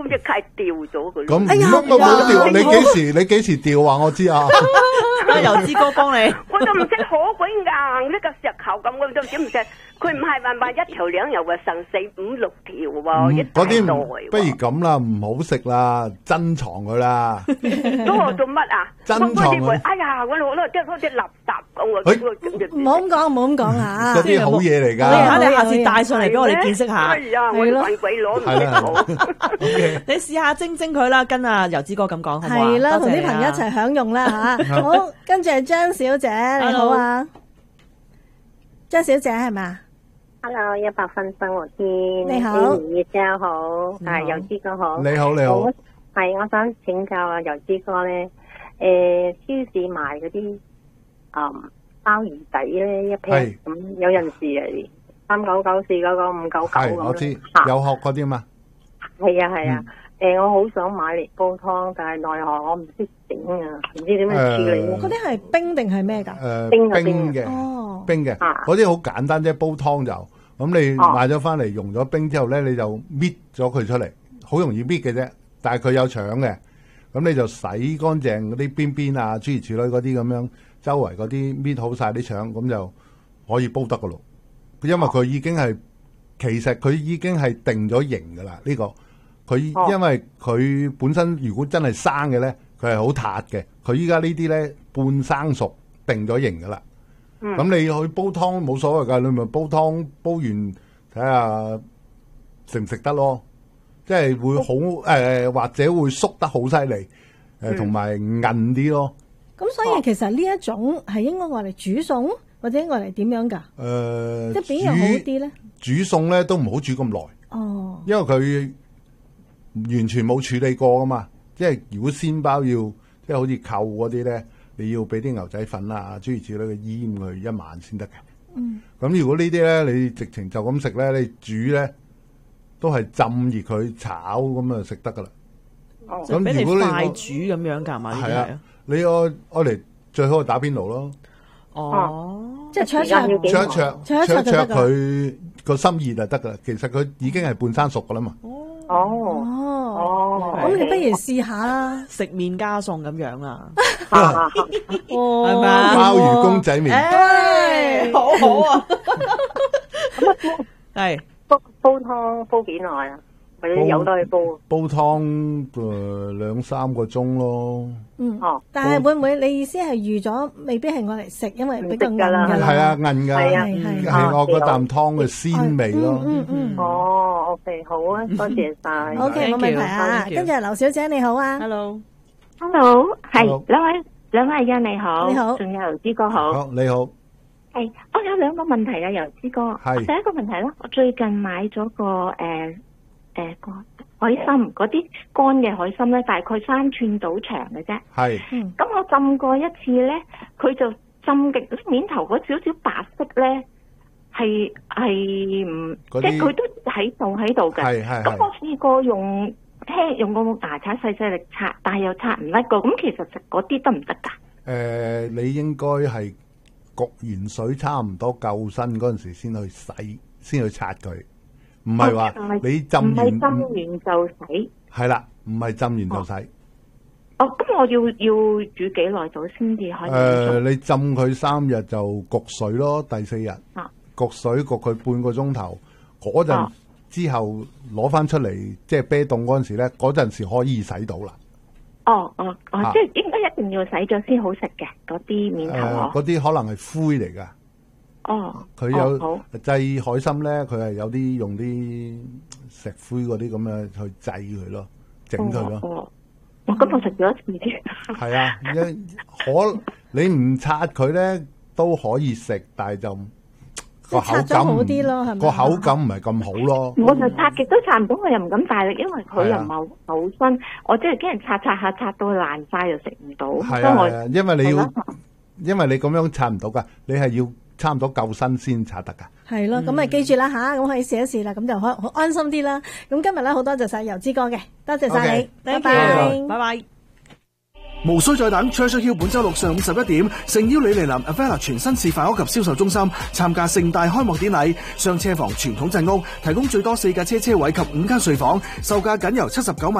隻契掉咗佢。 咁乜冇掉？你幾時掉啊？我知啊。 油脂哥幫你。 我都唔識好鬼硬呢個石頭咁，我都唔識。佢唔係話一條兩油嘅，成4、5、6條喎， 嗰啲不如咁啦，唔好食啦，珍藏佢啦。 咁我做乜啊？ 珍藏佢。 哎呀，我攞即係嗰啲垃圾唔好咁講，唔好咁講吓。 嗰啲好嘢嚟㗎。 你下次帶上嚟俾我哋見識下。 係啊，我揾鬼攞唔識好。 你試下蒸佢啦，跟阿油脂哥咁講，好唔好啊？ 係啦，同啲朋友一齊享用啦吓。好，跟住係張小姐，你好啊，張小姐係咪 ？Hello， 100分生活天， 你好， 葉姐好，油脂哥好， 你好你好， 我想請教啊油脂哥咧，超市賣嗰啲鮑魚底咧一批，咁有陣時係399、499、599咁， 係我知有殼嗰啲嘛， 係啊，我好想買嚟煲湯，但係奈何我唔識整啊，唔知點樣處理咧。 嗰啲係冰定係咩噶？ 冰嘅，冰嘅，嗰啲好簡單啫，煲湯就咁你買咗翻嚟，溶咗冰之後咧，你就搣咗佢出嚟，好容易搣嘅啫。但係佢有腸嘅，咁你就洗乾淨嗰啲邊邊啊，諸如此類嗰啲咁樣，周圍嗰啲搣好晒啲腸，咁就可以煲得噶咯。因為佢已經係，其實佢已經係定咗型噶啦。呢個佢因為佢本身如果真係生嘅咧，佢係好塌嘅。佢依家呢啲咧半生熟，定咗型噶啦。咁你去煲湯冇所謂噶，你咪煲湯煲完睇下食唔食得咯。即係會好或者會縮得好犀利，同埋韌啲咯。 咁所以其實呢一種係應該我嚟煮餸，或者我嚟點樣㗎？即係邊樣好啲咧？ 煮餸咧都唔好煮咁耐。 哦，因為佢完全冇處理過噶嘛。即係如果鮮包要即係好似扣嗰啲咧，你要俾啲牛仔粉啊諸如此類嘅醃佢一晚先得嘅。咁如果呢啲咧，你直情就咁食咧，你煮咧都係浸熱佢炒咁啊食得噶啦。 咁如果你快煮咁樣㗎嘛？ 係啊，你愛嚟最好係打邊爐咯。 即係灼一灼佢個心意就得噶啦。其實佢已經係半生熟噶啦嘛。 咁你不如試下啦， 食麵加餸咁樣啊？ 係咪啊？ 鮑魚公仔麵， 好好啊！係煲湯煲幾耐啊？或者有得去煲？ 煲湯2-3個鐘咯。 但係會唔會你意思係預咗未必係我嚟食，因為比較韌㗎啦。 係啊，韌㗎，係我嗰啖湯嘅鮮味咯。 OK， 好啊，多謝晒。 OK， 冇問題啊。跟住劉小姐你好啊 ，Hello，係兩位欣你好， 你好， 仲有油脂哥好， 你好。 係，我有2個問題啊，油脂哥。第一個問題咧，我最近買咗個個海參，嗰啲乾嘅海參咧，大概3寸到長嘅啫。 係。 咁我浸過一次咧，佢就浸極面頭嗰少少白色咧，係唔即係佢都喺度嘅。係。咁我試過用個牙刷細細力刷，但係又刷唔甩個。咁其實食嗰啲得唔得㗎？ 你應該係焗完水差唔多夠身嗰陣時先去洗，先去刷佢。唔係話你浸完就洗， 係啦，唔係浸完就洗。 咁我要煮幾耐到先至可以？ 你浸佢3日就焗水咯，第4日焗水焗佢半個鐘頭，嗰陣之後攞翻出嚟，即係啤凍嗰陣時咧，嗰陣時可以洗到啦。 即係應該一定要洗咗先好食嘅嗰啲面頭。 嗰啲可能係灰嚟噶。佢有製海參咧，佢係有啲用啲石灰嗰啲咁樣去製佢咯，整佢咯。 咁我食咗一次添。 係啊，你唔刷佢咧都可以食，但係就個口感好啲咯，係咪？ 個口感唔係咁好咯。 我就刷極都刷唔到，我又唔敢大力，因為佢又唔係好新，我即係驚人刷到爛晒又食唔到。 係啊，因為你咁樣刷唔到噶，你係要差唔多夠身先刷得噶。 係咯，咁咪記住啦吓，咁可以試一試啦，咁就可好安心啲啦。咁今日咧好多謝晒油脂哥嘅，多謝晒你，拜拜， 拜拜。 無需再等 ，Treasure Hill 本周六上午11點，誠邀你嚟臨 Avella 全新示範屋及銷售中心參加盛大開幕典禮。雙車房傳統鎮屋，提供最多4架車車位及5間睡房，售價僅由79萬